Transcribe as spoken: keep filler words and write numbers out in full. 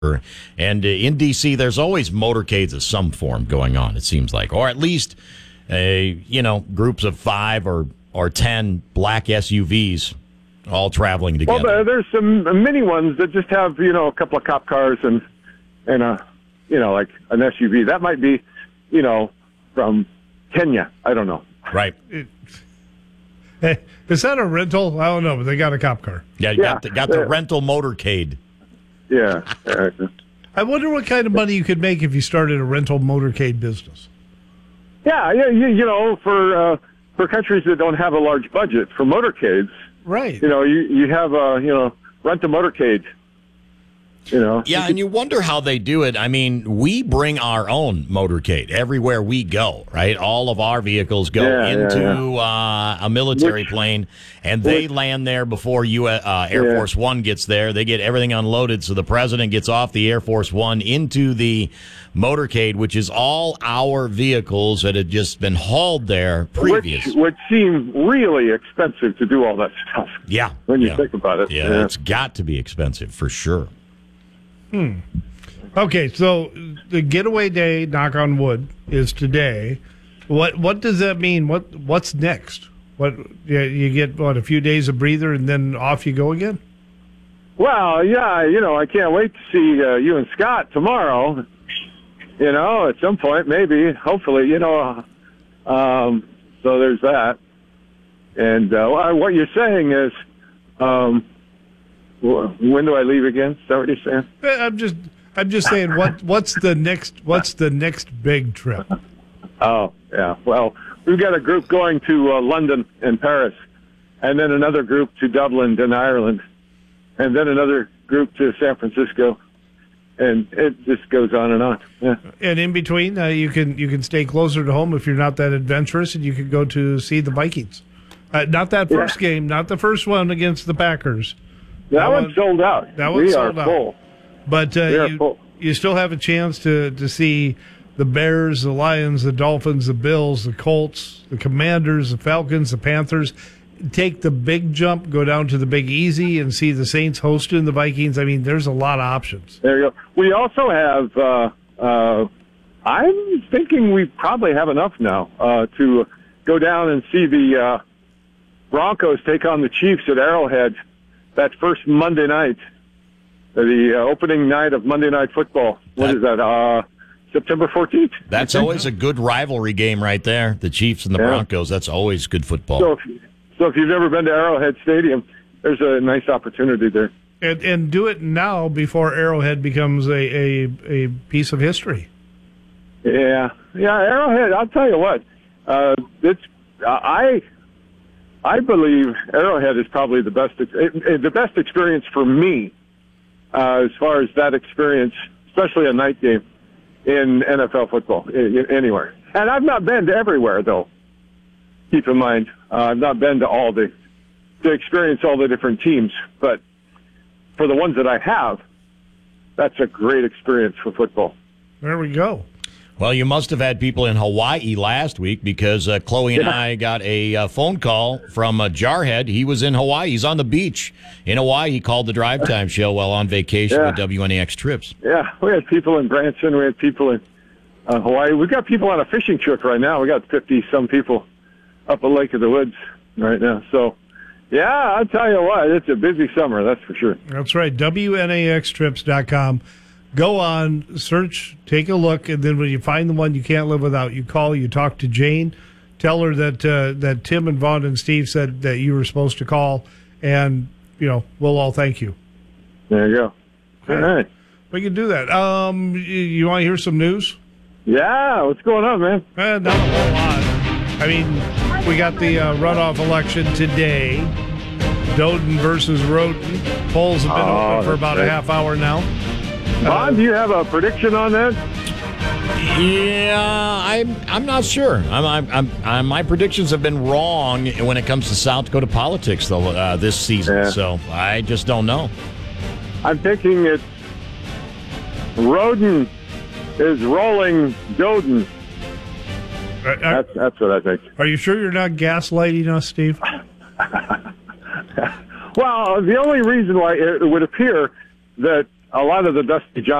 And uh, in D C, there's always motorcades of some form going on, it seems like. Or at least, uh, you know, groups of five or, or ten black S U Vs all traveling together. Well, there's some mini ones that just have, you know, a couple of cop cars and, and a, you know, like an S U V. That might be, you know, from Kenya. I don't know. Right. Hey, is that a rental? I don't know, but they got a cop car. Yeah, you Yeah. got the, got the Yeah. rental motorcade. Yeah. I wonder what kind of money you could make if you started a rental motorcade business. Yeah, yeah, you, you know, for uh, for countries that don't have a large budget for motorcades, Right. you know, you you have a you know rent a motorcade. You know. Yeah, and you wonder how they do it. I mean, we bring our own motorcade everywhere we go, right? All of our vehicles go Yeah, yeah, into Uh, a military Which- plane, and they which- land there before you, uh, Air Yeah. Force One gets there. They get everything unloaded, so the president gets off the Air Force One into the motorcade, which is all our vehicles that had just been hauled there previous. Which would seem really expensive to do all that stuff. yeah. When you yeah. think about it. Yeah, Yeah. it's got to be expensive for sure. Okay, so the getaway day, knock on wood, is today. What what does that mean? What what's next? What you, you get? What, a few days of breather and then off you go again? Well, yeah, you know, I can't wait to see uh, you and Scott tomorrow. You know, at some point, maybe, hopefully, you know. Um, so there's that. And uh, well, what you're saying is, um, wh- when do I leave again? Is that what you're saying? Eh, I'm just I'm just saying what what's the next what's the next big trip? Oh, yeah. Well, we've got a group going to uh, London and Paris, and then another group to Dublin and Ireland, and then another group to San Francisco, and it just goes on and on. Yeah. And in between, uh, you can you can stay closer to home if you're not that adventurous, and you can go to see the Vikings. Uh, not that first Yeah. game, not the first one against the Packers. That, That one's one- sold out. that one's we sold are out. full. But uh, We are you, full. you still have a chance to, to see the Bears, the Lions, the Dolphins, the Bills, the Colts, the Commanders, the Falcons, the Panthers. Take the big jump, go down to the Big Easy, and see the Saints hosting the Vikings. I mean, there's a lot of options. There you go. We also have, uh, uh, I'm thinking we probably have enough now uh, to go down and see the uh, Broncos take on the Chiefs at Arrowhead that first Monday night, the uh, opening night of Monday Night Football. What That- is that, uh, September fourteenth? That's always a good rivalry game right there. The Chiefs and the Yeah. Broncos. That's always good football. So if, so if you've never been to Arrowhead Stadium, there's a nice opportunity there. And, and do it now before Arrowhead becomes a, a, a piece of history. Yeah, yeah, Arrowhead. I'll tell you what. Uh, it's I, I believe Arrowhead is probably the best, ex- it, it- the best experience for me, uh, as far as that experience, especially a night game in N F L football i- i- anywhere. And I've not been to everywhere though. Keep in mind, uh, I've not been to all the to experience all the different teams, but for the ones that I have, that's a great experience for football. There we go. Well, you must have had people in Hawaii last week because uh, Chloe and Yeah. I got a uh, phone call from uh, Jarhead. He was in Hawaii. He's on the beach in Hawaii. He called the Drive Time Show while on vacation Yeah. with W N A X Trips. Yeah, we had people in Branson. We had people in uh, Hawaii. We've got people on a fishing trip right now. We got fifty-some people up at Lake of the Woods right now. So, yeah, I'll tell you what, it's a busy summer, that's for sure. That's right. W N A X trips dot com. Go on, search, take a look, and then when you find the one you can't live without, you call, you talk to Jane, tell her that uh, that Tim and Vaughn and Steve said that you were supposed to call, and, you know, we'll all thank you. There you go. All right. We can do that. Um, you, you want to hear some news? Yeah, what's going on, man? Eh, not a whole lot. I mean, we got the uh, runoff election today. Doden versus Roden. Polls have been Oh, open for about that's a right. half hour now. Vaughn, do you have a prediction on that? Yeah, I'm. I'm not sure. I'm. I'm. I'm, I'm my predictions have been wrong when it comes to South Dakota politics, though, uh, this season. Yeah. So I just don't know. I'm thinking it's Roden is rolling Doden. Are, are, That's, that's what I think. are you sure you're not gaslighting us, Steve? Well, the only reason why it would appear that a lot of the Dusty Johnson